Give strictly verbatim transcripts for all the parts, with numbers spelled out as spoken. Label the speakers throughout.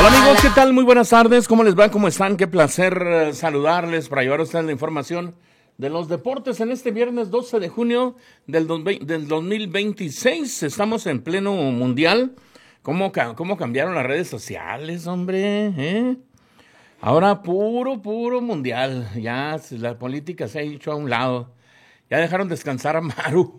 Speaker 1: Hola amigos, ¿qué tal? Muy buenas tardes, ¿cómo les va? ¿Cómo están? Qué placer eh, saludarles para llevar a ustedes la información de los deportes en este viernes doce de junio del, dos, del dos mil veintiséis. Estamos en pleno mundial. ¿Cómo, cómo cambiaron las redes sociales, hombre? ¿Eh? Ahora puro, puro mundial. Ya la política se ha hecho a un lado. Ya dejaron descansar a Maru.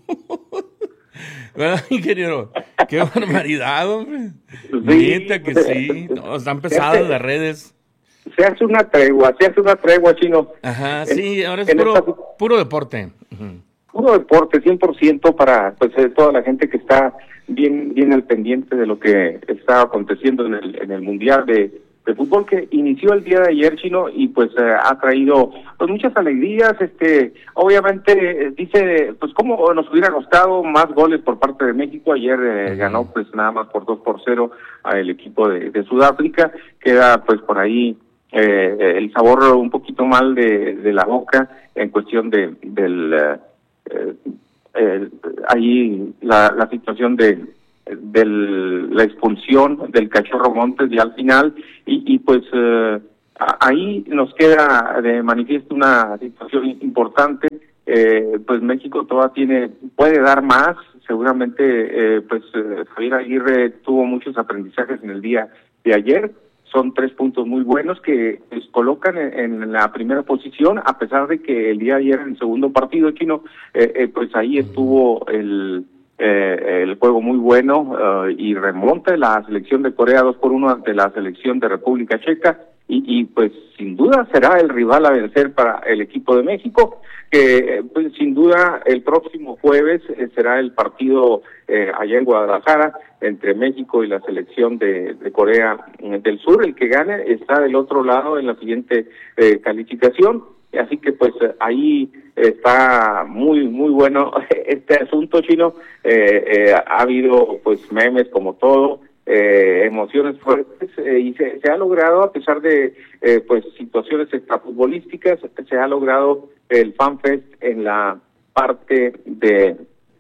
Speaker 1: ¿Verdad, ingeniero? Qué barbaridad, hombre.
Speaker 2: Sí,
Speaker 1: Neta que sí. No, están pesadas las redes.
Speaker 2: Se hace una tregua, se hace una tregua, Chino.
Speaker 1: Ajá,
Speaker 2: en,
Speaker 1: sí, ahora es puro, esta... puro deporte. Uh-huh.
Speaker 2: Puro deporte, cien por ciento para pues toda la gente que está bien bien al pendiente de lo que está aconteciendo en el en el Mundial de, de Fútbol que inició el día de ayer, Chino, y pues eh, ha traído pues muchas alegrías. Este, obviamente eh, dice, pues cómo nos hubiera costado más goles por parte de México. Ayer eh, uh-huh. ganó pues nada más por dos por cero al equipo de, de Sudáfrica. Queda pues por ahí eh, el sabor un poquito mal de, de la boca en cuestión de del uh, Eh, eh, ahí la, la situación de, de la expulsión del Cachorro Montes y al final y, y pues eh, ahí nos queda de manifiesto una situación importante. Eh, pues México todavía tiene puede dar más seguramente. eh, pues eh, Javier Aguirre tuvo muchos aprendizajes en el día de ayer. Son tres puntos muy buenos que pues, colocan en, en la primera posición, a pesar de que el día de ayer en el segundo partido, Chino, eh, eh, pues ahí estuvo el eh, el juego muy bueno uh, y remonta la selección de Corea dos por uno ante la selección de República Checa y, y pues sin duda será el rival a vencer para el equipo de México, que pues sin duda el próximo jueves eh, será el partido eh, allá en Guadalajara entre México y la selección de, de Corea del Sur. El que gane está del otro lado en la siguiente eh, calificación, así que pues ahí está muy muy bueno este asunto, Chino. Eh, eh, ha habido pues memes como todo, eh, emociones fuertes eh, y se, se ha logrado, a pesar de eh, pues situaciones extrafutbolísticas, se ha logrado el FanFest en la parte de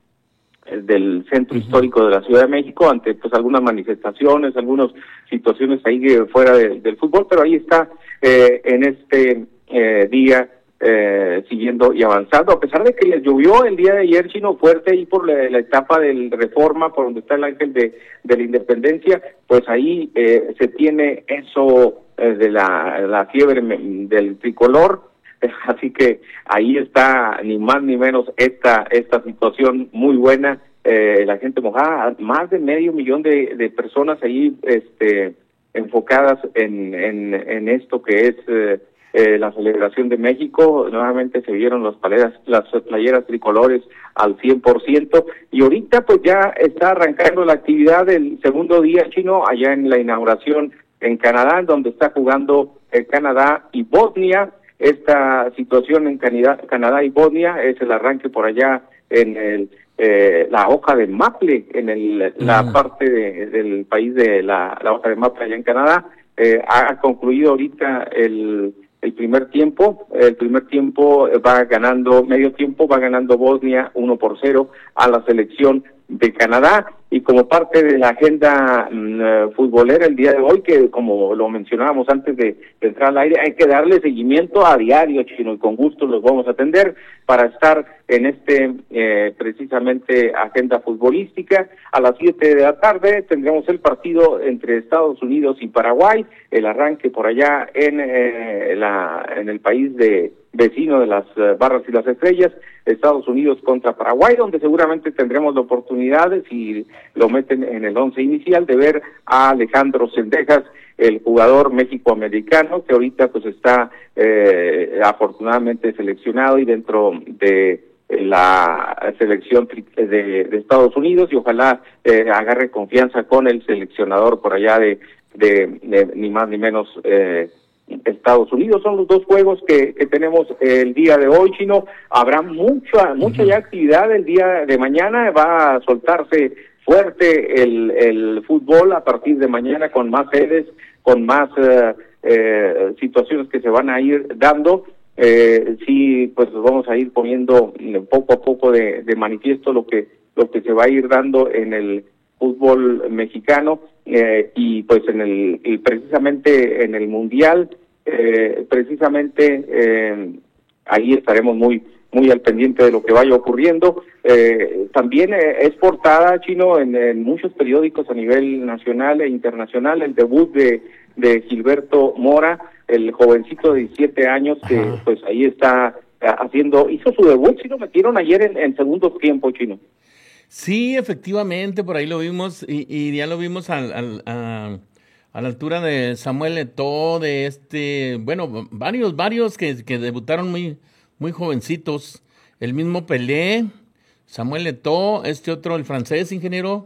Speaker 2: del centro uh-huh. histórico de la Ciudad de México, ante pues algunas manifestaciones, algunas situaciones ahí fuera de, del fútbol, pero ahí está eh, en este eh, día eh, siguiendo y avanzando, a pesar de que les llovió el día de ayer, Chino, fuerte ahí por la, la etapa del Reforma, por donde está el Ángel de, de la Independencia, pues ahí eh, se tiene eso eh, de la, la fiebre del tricolor. Así que ahí está ni más ni menos esta esta situación muy buena. Eh, la gente mojada, más de medio millón de, de personas ahí este enfocadas en en, en esto que es eh, eh, la celebración de México. Nuevamente se vieron las playeras, las playeras tricolores al cien por ciento y ahorita pues ya está arrancando la actividad del segundo día, Chino, allá en la inauguración en Canadá, donde está jugando eh, Canadá y Bosnia. Esta situación en Canadá, Canadá y Bosnia es el arranque por allá en el eh, la hoja de maple, en el, la uh-huh. parte de, del país de la, la hoja de maple allá en Canadá. Eh, ha concluido ahorita el, el primer tiempo. El primer tiempo va ganando, medio tiempo va ganando Bosnia uno por cero a la selección de Canadá. Y como parte de la agenda uh, futbolera el día de hoy, que como lo mencionábamos antes de, de entrar al aire, hay que darle seguimiento a diario, Chino, y con gusto los vamos a atender para estar en este eh, precisamente agenda futbolística. A las siete de la tarde tendremos el partido entre Estados Unidos y Paraguay, el arranque por allá en eh, la en el país de vecino de las uh, Barras y las Estrellas, Estados Unidos contra Paraguay, donde seguramente tendremos la oportunidad, si lo meten en el once inicial, de ver a Alejandro Zendejas, el jugador mexicoamericano, que ahorita pues está eh, afortunadamente seleccionado y dentro de la selección de, de Estados Unidos, y ojalá eh, agarre confianza con el seleccionador por allá de, de, de ni más ni menos eh, Estados Unidos. Son los dos juegos que, que tenemos el día de hoy, Chino. Habrá mucha mucha ya actividad el día de mañana. Va a soltarse fuerte el, el fútbol a partir de mañana, con más sedes, con más eh, eh, situaciones que se van a ir dando. Eh, sí, pues vamos a ir poniendo poco a poco de, de manifiesto lo que lo que se va a ir dando en el fútbol mexicano. eh, y pues en el y precisamente en el Mundial, eh, precisamente eh, ahí estaremos muy muy al pendiente de lo que vaya ocurriendo. Eh, también eh, es portada, Chino, en, en muchos periódicos a nivel nacional e internacional, el debut de, de Gilberto Mora, el jovencito de diecisiete años, que Ajá. pues ahí está haciendo, hizo su debut, sí lo metieron ayer en, en segundos tiempos, Chino.
Speaker 1: Sí, efectivamente, por ahí lo vimos, y, y ya lo vimos al, al, a, a la altura de Samuel Eto'o, de este, bueno, varios, varios que, que debutaron muy muy jovencitos, el mismo Pelé, Samuel Eto'o, este otro, el francés, ingeniero.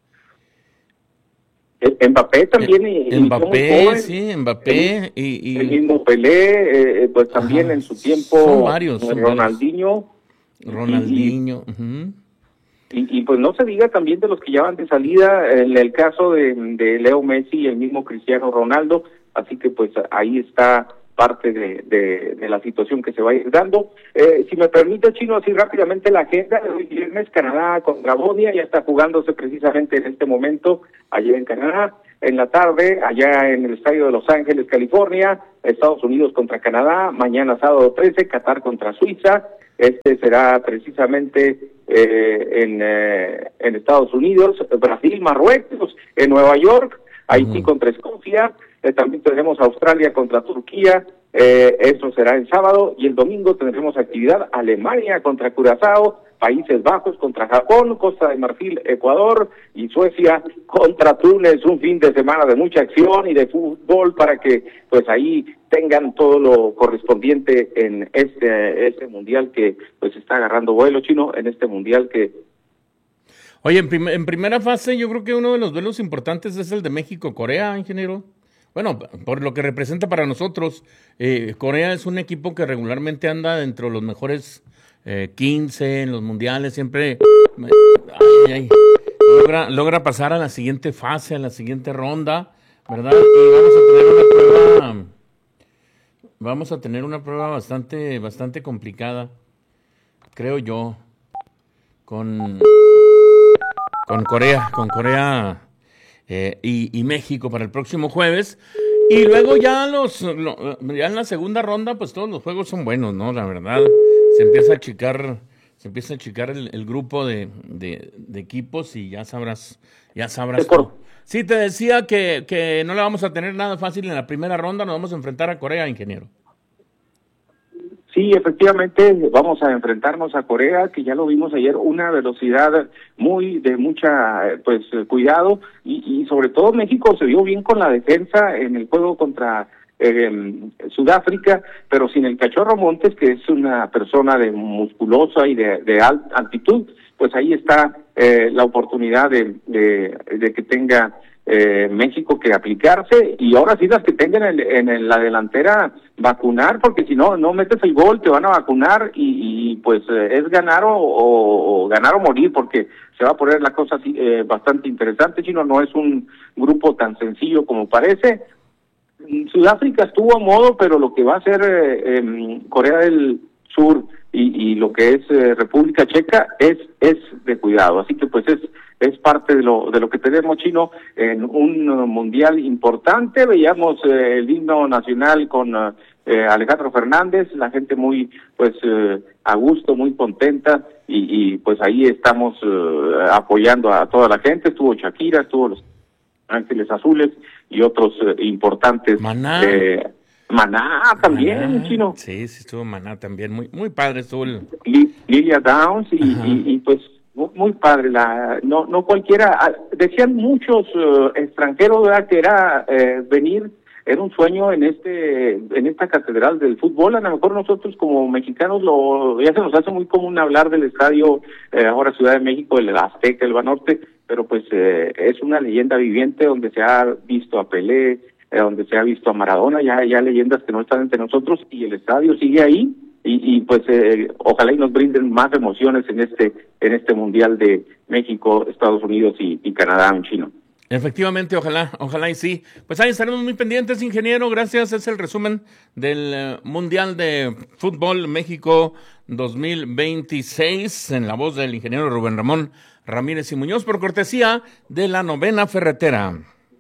Speaker 2: El, Mbappé también.
Speaker 1: El, y, Mbappé, y sí, Mbappé.
Speaker 2: El,
Speaker 1: y, y,
Speaker 2: el mismo Pelé, eh, pues también ajá, en su tiempo.
Speaker 1: Son varios. Son
Speaker 2: Ronaldinho.
Speaker 1: Varios. Ronaldinho. Y, uh-huh.
Speaker 2: y, y pues no se diga también de los que ya van de salida, en el caso de, de Leo Messi y el mismo Cristiano Ronaldo, así que pues ahí está parte de, de, de la situación que se va a ir dando. Eh, si me permite, Chino, así rápidamente la agenda de hoy viernes, Canadá contra Bosnia, ya está jugándose precisamente en este momento allá en Canadá. En la tarde, allá en el estadio de Los Ángeles, California, Estados Unidos contra Canadá, mañana sábado trece, Qatar contra Suiza. Este será precisamente eh, en, eh, en Estados Unidos, Brasil, Marruecos, en Nueva York, Haití uh-huh. contra Escocia. Eh, también tenemos Australia contra Turquía, eh, eso será el sábado, y el domingo tendremos actividad Alemania contra Curazao, Países Bajos contra Japón, Costa de Marfil, Ecuador, y Suecia contra Túnez, un fin de semana de mucha acción y de fútbol para que pues ahí tengan todo lo correspondiente en este este mundial que pues está agarrando vuelo, Chino, en este mundial que...
Speaker 1: Oye, en, prim- en primera fase yo creo que uno de los duelos importantes es el de México-Corea, ingeniero. Bueno, por lo que representa para nosotros, eh, Corea es un equipo que regularmente anda dentro de los mejores eh, quince en los mundiales, siempre ay, ay, logra, logra pasar a la siguiente fase, a la siguiente ronda, ¿verdad? Y vamos a tener una prueba, vamos a tener una prueba bastante, bastante complicada, creo yo, con, con Corea, con Corea. Eh, y, y México para el próximo jueves, y luego ya los lo, ya en la segunda ronda pues todos los juegos son buenos, ¿no? La verdad, se empieza a achicar se empieza a achicar el, el grupo de, de, de equipos y ya sabrás ya sabrás tú. Sí, te decía que, que no le vamos a tener nada fácil en la primera ronda, nos vamos a enfrentar a Corea, ingeniero.
Speaker 2: Sí, efectivamente, vamos a enfrentarnos a Corea, que ya lo vimos ayer, una velocidad muy de mucha, pues, cuidado, y, y sobre todo México se vio bien con la defensa en el juego contra eh, Sudáfrica, pero sin el Cachorro Montes, que es una persona de musculosa y de, de alta altitud, pues ahí está eh, la oportunidad de, de, de que tenga Eh, México que aplicarse, y ahora sí las que tengan en, en, en la delantera vacunar, porque si no, no metes el gol, te van a vacunar y, y pues eh, es ganar o, o, o ganar o morir, porque se va a poner la cosa así, eh, bastante interesante, Chino, no es un grupo tan sencillo como parece. Sudáfrica estuvo a modo, pero lo que va a hacer eh, eh, Corea del Sur y, y lo que es eh, República Checa es es de cuidado, así que pues es es parte de lo de lo que tenemos, Chino, en un uh, mundial importante. Veíamos eh, el himno nacional con uh, eh, Alejandro Fernández, la gente muy pues eh, a gusto, muy contenta, y, y pues ahí estamos uh, apoyando a toda la gente. Estuvo Shakira, estuvo los Ángeles Azules y otros uh, importantes.
Speaker 1: Maná.
Speaker 2: Eh, Maná también,
Speaker 1: Maná,
Speaker 2: Chino.
Speaker 1: Sí, sí estuvo Maná también, muy muy padre estuvo el...
Speaker 2: Lilia Downs y, y, y pues muy padre, la no no cualquiera, decían muchos uh, extranjeros, ¿verdad?, que era eh, venir, era un sueño en este en esta catedral del fútbol. A lo mejor nosotros como mexicanos lo ya se nos hace muy común hablar del estadio eh, ahora Ciudad de México, el Azteca, el Banorte, pero pues eh, es una leyenda viviente donde se ha visto a Pelé, eh, donde se ha visto a Maradona, ya ya leyendas que no están entre nosotros, y el estadio sigue ahí. Y, y pues eh, ojalá y nos brinden más emociones en este en este mundial de México, Estados Unidos y, y Canadá, un Chino.
Speaker 1: Efectivamente, ojalá, ojalá y sí. Pues ahí estaremos muy pendientes, ingeniero. Gracias. Es el resumen del uh, Mundial de Fútbol México dos mil veintiséis en la voz del ingeniero Rubén Ramón Ramírez y Muñoz, por cortesía de la Novena Ferretera.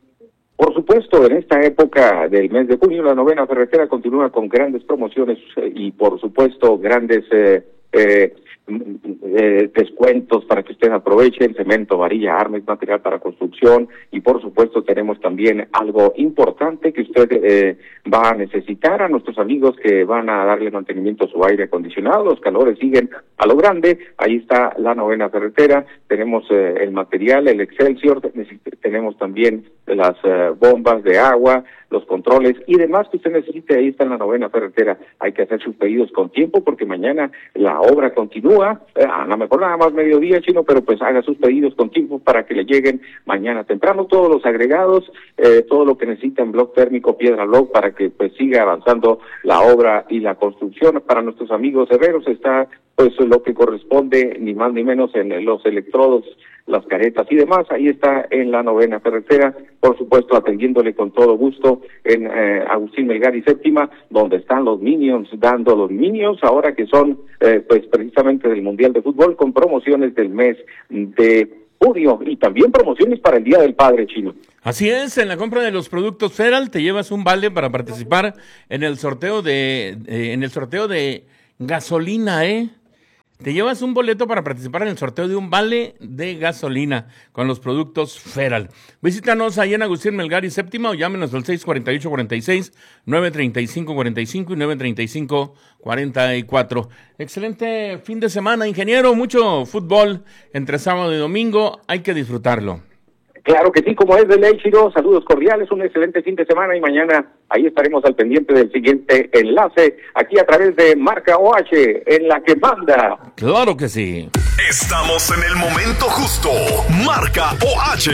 Speaker 2: supuesto, en esta época del mes de junio, la novena ferretera continúa con grandes promociones eh, y, por supuesto, grandes eh, eh, eh, descuentos para que usted aproveche el cemento, varilla, armas, material para construcción, y por supuesto tenemos también algo importante que usted eh, va a necesitar a nuestros amigos que van a darle mantenimiento a su aire acondicionado. Los calores siguen a lo grande. Ahí está la novena ferretera. Tenemos eh, el material, el Excelsior, tenemos también las eh, bombas de agua, los controles y demás que usted necesite. Ahí está en la novena ferretera. Hay que hacer sus pedidos con tiempo porque mañana la obra continúa. Eh, a lo mejor nada más mediodía, Chino, pero pues haga sus pedidos con tiempo para que le lleguen mañana temprano todos los agregados, eh, todo lo que necesita en bloc térmico, piedra bloc, para que pues siga avanzando la obra y la construcción. Para nuestros amigos herreros está pues lo que corresponde ni más ni menos en los electrodos, las caretas y demás. Ahí está en la novena ferretera, por supuesto atendiéndole con todo gusto en eh, Agustín Melgar y Séptima, donde están los Minions, dando los Minions ahora que son eh, pues precisamente del Mundial de Fútbol, con promociones del mes de junio y también promociones para el Día del Padre, Chino.
Speaker 1: Así es, en la compra de los productos Feral te llevas un vale para participar en el sorteo de eh, en el sorteo de gasolina, ¿eh? Te llevas un boleto para participar en el sorteo de un vale de gasolina con los productos Feral. Visítanos ahí en Agustín Melgar y Séptima o llámenos al seis cuatro ocho, cuatro seis, nueve tres cinco, cuatro cinco y nueve tres cinco, cuatro cuatro. Excelente fin de semana, ingeniero. Mucho fútbol entre sábado y domingo. Hay que disfrutarlo.
Speaker 2: Claro que sí, como es de ley, Chiro. Saludos cordiales, un excelente fin de semana y mañana ahí estaremos al pendiente del siguiente enlace aquí a través de Marca O H, en la que manda.
Speaker 1: Claro que sí.
Speaker 3: Estamos en el momento justo. Marca O H.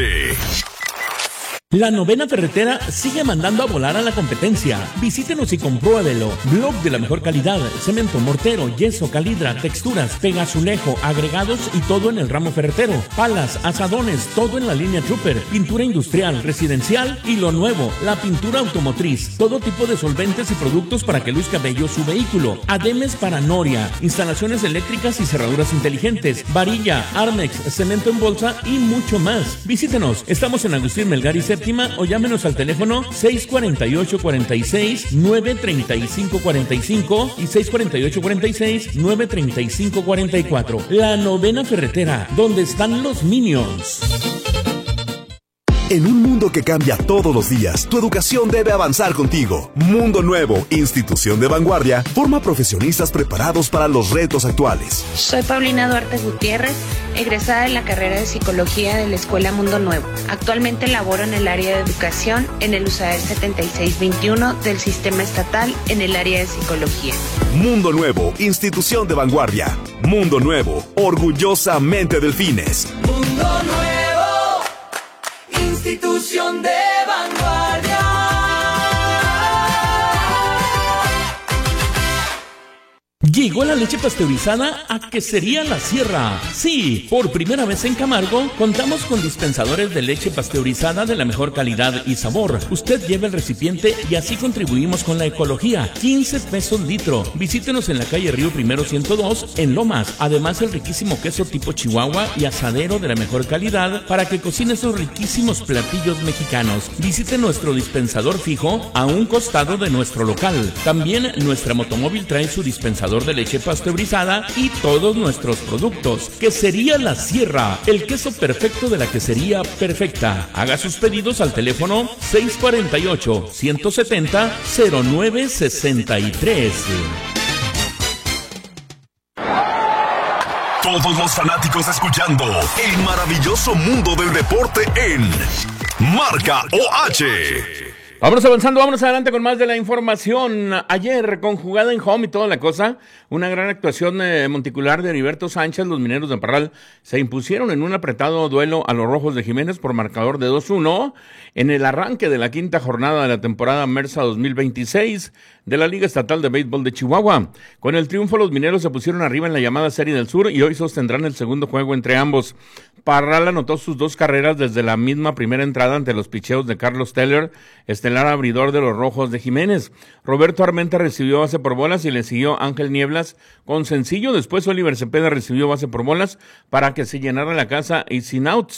Speaker 4: La novena ferretera sigue mandando a volar a la competencia. Visítenos y compruébelo. Blog de la mejor calidad, cemento, mortero, yeso, calidra, texturas, pegazulejo, agregados y todo en el ramo ferretero. Palas, asadones, todo en la línea Trooper. Pintura industrial, residencial y lo nuevo, la pintura automotriz. Todo tipo de solventes y productos para que luzca bello su vehículo. Ademes para noria, instalaciones eléctricas y cerraduras inteligentes, varilla, Armex, cemento en bolsa y mucho más. Visítenos. Estamos en Agustín Melgar y Séptima o llámenos al teléfono seis cuatro ocho, cuatro seis, nueve tres cinco, cuatro cinco y seis cuatro ocho, cuatro seis, nueve tres cinco, cuatro cuatro. La novena ferretera, donde están los Minions.
Speaker 3: En un mundo que cambia todos los días, tu educación debe avanzar contigo. Mundo Nuevo, institución de vanguardia, forma profesionistas preparados para los retos actuales.
Speaker 5: Soy Paulina Duarte Gutiérrez, egresada de la carrera de Psicología de la Escuela Mundo Nuevo. Actualmente laboro en el área de educación en el U S A E R setenta y seis veintiuno del Sistema Estatal en el área de Psicología.
Speaker 3: Mundo Nuevo, institución de vanguardia. Mundo Nuevo, orgullosamente Delfines.
Speaker 6: Mundo Nuevo, institución de vanguardia.
Speaker 4: Llegó la leche pasteurizada a Quesería La Sierra. Sí, por primera vez en Camargo, contamos con dispensadores de leche pasteurizada de la mejor calidad y sabor. Usted lleva el recipiente y así contribuimos con la ecología. quince pesos litro. Visítenos en la calle Río Primero ciento dos, en Lomas. Además, el riquísimo queso tipo Chihuahua y asadero de la mejor calidad para que cocine esos riquísimos platillos mexicanos. Visite nuestro dispensador fijo a un costado de nuestro local. También nuestra motomóvil trae su dispensador de leche pasteurizada y todos nuestros productos. Quesería La Sierra, el queso perfecto de la quesería perfecta. Haga sus pedidos al teléfono seis cuatro ocho, uno siete cero, cero nueve seis tres.
Speaker 3: Todos los fanáticos escuchando el maravilloso mundo del deporte en Marca O H.
Speaker 1: Vámonos avanzando, vámonos adelante con más de la información. Ayer, con jugada en home y toda la cosa, una gran actuación eh, monticular de Heriberto Sánchez. Los Mineros de Parral se impusieron en un apretado duelo a los Rojos de Jiménez por marcador de dos uno en el arranque de la quinta jornada de la temporada Mersa dos mil veintiséis de la Liga Estatal de Béisbol de Chihuahua. Con el triunfo, los Mineros se pusieron arriba en la llamada Serie del Sur y hoy sostendrán el segundo juego entre ambos. Parral anotó sus dos carreras desde la misma primera entrada ante los picheos de Carlos Teller, estelar abridor de los Rojos de Jiménez. Roberto Armenta recibió base por bolas y le siguió Ángel Nieblas con sencillo. Después Oliver Cepeda recibió base por bolas para que se llenara la casa y sin outs.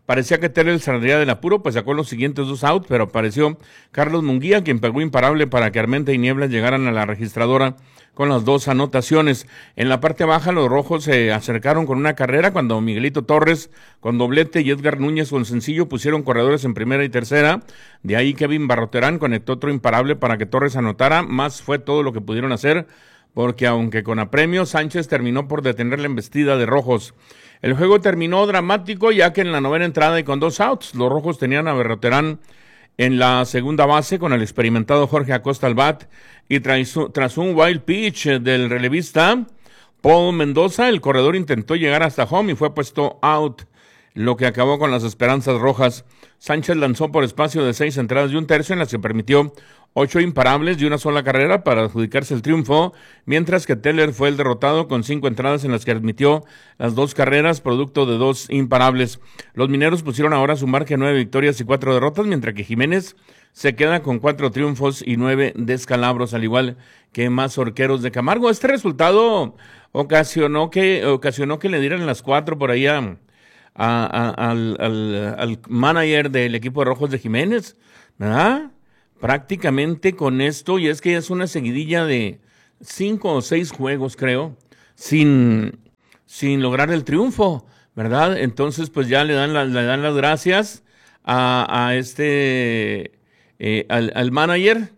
Speaker 1: Parecía que Teller saldría del apuro, pues sacó los siguientes dos outs, pero apareció Carlos Munguía, quien pegó imparable para que Armenta y Nieblas llegaran a la registradora con las dos anotaciones. En la parte baja, los rojos se acercaron con una carrera cuando Miguelito Torres con doblete y Edgar Núñez con sencillo pusieron corredores en primera y tercera. De ahí Kevin Barroterán conectó otro imparable para que Torres anotara. Más fue todo lo que pudieron hacer, porque aunque con apremio, Sánchez terminó por detener la embestida de rojos. El juego terminó dramático, ya que en la novena entrada y con dos outs, los rojos tenían a Barroterán en la segunda base con el experimentado Jorge Acosta al bat, y tras, tras un wild pitch del relevista Paul Mendoza, el corredor intentó llegar hasta home y fue puesto out, lo que acabó con las esperanzas rojas. Sánchez lanzó por espacio de seis entradas y un tercio, en las que permitió ocho imparables y una sola carrera para adjudicarse el triunfo, mientras que Teller fue el derrotado con cinco entradas en las que admitió las dos carreras, producto de dos imparables. Los mineros pusieron ahora su margen nueve victorias y cuatro derrotas, mientras que Jiménez se queda con cuatro triunfos y nueve descalabros, al igual que Mazorqueros de Camargo. Este resultado ocasionó que, ocasionó que le dieran las cuatro por ahí a, a, a, al, al, al manager del equipo de Rojos de Jiménez, ¿verdad? Prácticamente con esto, y es que es una seguidilla de cinco o seis juegos, creo, sin, sin lograr el triunfo, ¿verdad? Entonces, pues ya le dan, la, le dan las gracias a, a este, eh, al, al manager,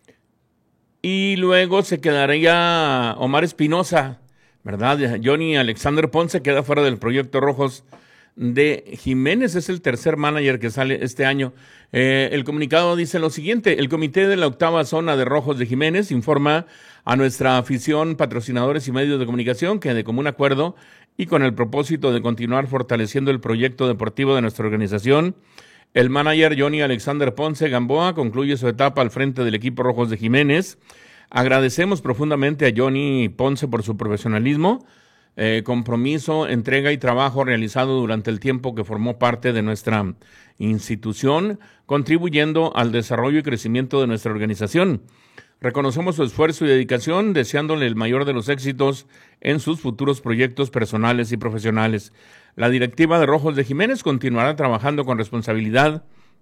Speaker 1: y luego se quedaría Omar Espinosa, ¿verdad? Johnny Alexander Ponce queda fuera del proyecto Rojos de Jiménez, es el tercer manager que sale este año. Eh, el comunicado dice lo siguiente: el comité de la octava zona de Rojos de Jiménez informa a nuestra afición, patrocinadores y medios de comunicación que de común acuerdo y con el propósito de continuar fortaleciendo el proyecto deportivo de nuestra organización, el manager Johnny Alexander Ponce Gamboa concluye su etapa al frente del equipo Rojos de Jiménez. Agradecemos profundamente a Johnny Ponce por su profesionalismo, Eh, compromiso, entrega y trabajo realizado durante el tiempo que formó parte de nuestra institución, contribuyendo al desarrollo y crecimiento de nuestra organización. Reconocemos su esfuerzo y dedicación, deseándole el mayor de los éxitos en sus futuros proyectos personales y profesionales. La directiva de Rojos de Jiménez continuará trabajando con responsabilidad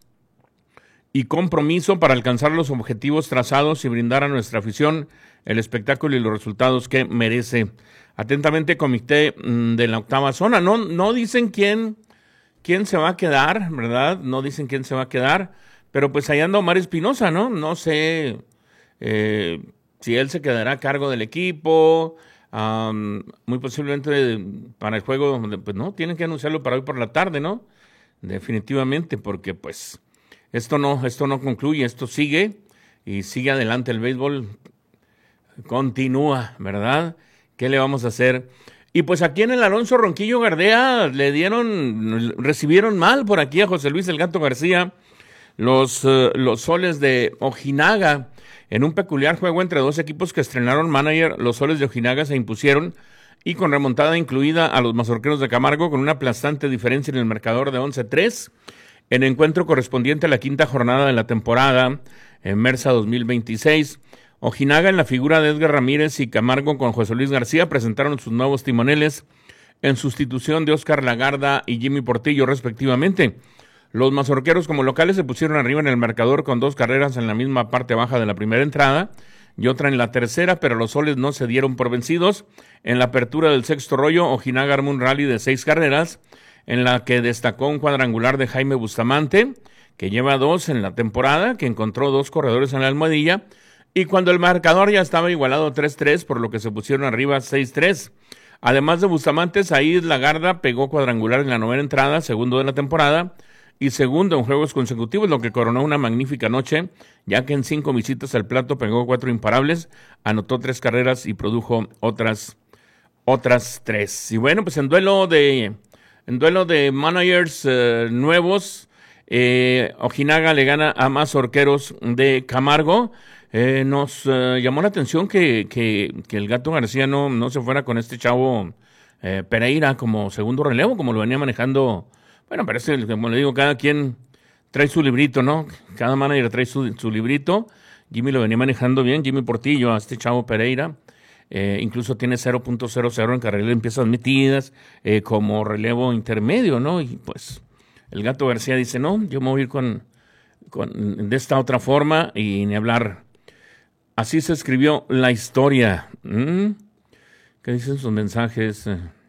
Speaker 1: y compromiso para alcanzar los objetivos trazados y brindar a nuestra afición el espectáculo y los resultados que merece. Atentamente, comité de la octava zona. No, no dicen quién, quién se va a quedar, ¿verdad? No dicen quién se va a quedar, pero pues ahí anda Omar Espinosa, ¿no? No sé eh, si él se quedará a cargo del equipo, um, muy posiblemente para el juego, pues no, tienen que anunciarlo para hoy por la tarde, ¿no? Definitivamente, porque pues esto no, esto no concluye, esto sigue y sigue adelante, el béisbol continúa, ¿verdad? ¿Qué le vamos a hacer? Y pues aquí en el Alonso Ronquillo Gardea le dieron, recibieron mal por aquí a José Luis El Gato García los, uh, los Soles de Ojinaga. En un peculiar juego entre dos equipos que estrenaron manager, los Soles de Ojinaga se impusieron y con remontada incluida a los Mazorqueros de Camargo con una aplastante diferencia en el marcador de once a tres. En encuentro correspondiente a la quinta jornada de la temporada en Mersa dos mil veintiséis, Ojinaga, en la figura de Edgar Ramírez, y Camargo con José Luis García, presentaron sus nuevos timoneles en sustitución de Oscar Lagarda y Jimmy Portillo, respectivamente. Los mazorqueros como locales se pusieron arriba en el marcador con dos carreras en la misma parte baja de la primera entrada y otra en la tercera, pero los soles no se dieron por vencidos. En la apertura del sexto rollo, Ojinaga armó un rally de seis carreras, en la que destacó un cuadrangular de Jaime Bustamante, que lleva dos en la temporada, que encontró dos corredores en la almohadilla, y cuando el marcador ya estaba igualado tres tres, por lo que se pusieron arriba seis tres. Además de Bustamante, Saíd Lagarda pegó cuadrangular en la novena entrada, segundo de la temporada, y segundo en juegos consecutivos, lo que coronó una magnífica noche, ya que en cinco visitas al plato pegó cuatro imparables, anotó tres carreras y produjo otras, otras tres. Y bueno, pues en duelo de, en duelo de managers eh, nuevos, eh, Ojinaga le gana a Mazorqueros de Camargo. Eh, nos uh, llamó la atención que, que, que el Gato García no, no se fuera con este chavo eh, Pereira como segundo relevo, como lo venía manejando. Bueno, parece, como le digo, cada quien trae su librito, ¿no? Cada manager trae su, su librito. Jimmy lo venía manejando bien, Jimmy Portillo, a este chavo Pereira. Eh, incluso tiene cero punto cero cero en carreras limpiezas metidas eh, como relevo intermedio, ¿no? Y pues El Gato García dice, no, yo me voy a ir con, con de esta otra forma y ni hablar. Así se escribió la historia. ¿Mm? ¿Qué dicen sus mensajes?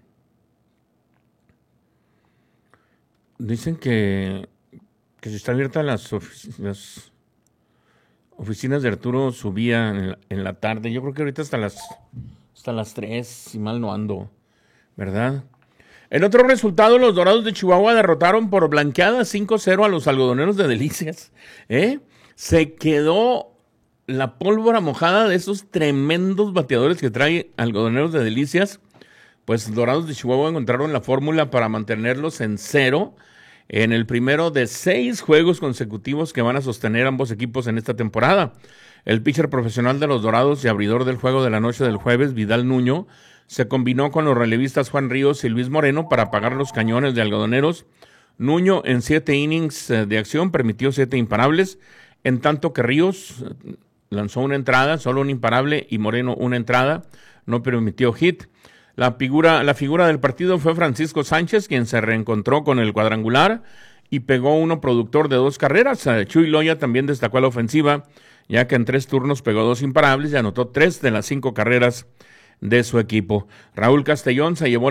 Speaker 1: Dicen que, que si está abierta las, ofic- las oficinas de Arturo Subía en la, en la tarde. Yo creo que ahorita hasta las, hasta las tres, si mal no ando, ¿verdad? En otro resultado, los Dorados de Chihuahua derrotaron por blanqueada cinco cero a los Algodoneros de Delicias. ¿Eh? Se quedó la pólvora mojada de esos tremendos bateadores que trae Algodoneros de Delicias. Pues Dorados de Chihuahua encontraron la fórmula para mantenerlos en cero en el primero de seis juegos consecutivos que van a sostener ambos equipos en esta temporada. El pitcher profesional de los Dorados y abridor del juego de la noche del jueves, Vidal Nuño, se combinó con los relevistas Juan Ríos y Luis Moreno para apagar los cañones de Algodoneros. Nuño en siete innings de acción permitió siete imparables, en tanto que Ríos lanzó una entrada, solo un imparable, y Moreno una entrada, no permitió hit. La figura, la figura del partido fue Francisco Sánchez, quien se reencontró con el cuadrangular y pegó uno productor de dos carreras. Chuy Loya también destacó a la ofensiva, ya que en tres turnos pegó dos imparables y anotó tres de las cinco carreras de su equipo. Raúl Castellón se llevó